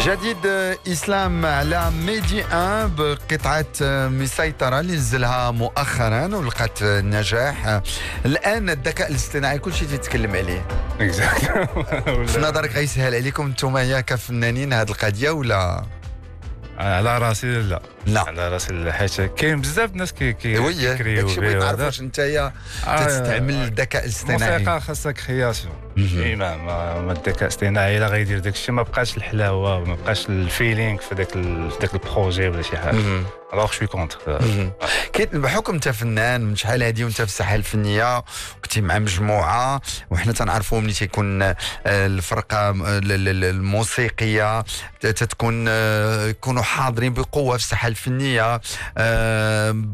جديد إسلام على ميدي 1 بقطعة مسيطرة اللي نزلها مؤخرا ولقات نجاح. الآن الذكاء الاصطناعي كل شيء تتكلم عليه. في نظرك غيسهل عليكم انتم يا كفنانين هذه القضية ولا؟ على راسي لا على راسي لا، حيت كاين بزاف الناس كيكريو داكشي بغيت نعرف واش نتايا تستعمل الذكاء الاصطناعي. الموسيقى خاصها كرياسيون، ما الذكاء الاصطناعي الا غيدير داكشي ما بقاش الحلاوه، ما بقاش الفيلينغ في داك البروجي ولا شي حاجه. الوغ شوي كونتر. بحكم انت فنان من شحال هادي وانت في الساحه الفنيه وكنتي مع مجموعه وحنا تنعرفوا ملي تيكون الفرقه الموسيقيه تتكون يكونوا حاضرين بقوه في الساحه الفنيه.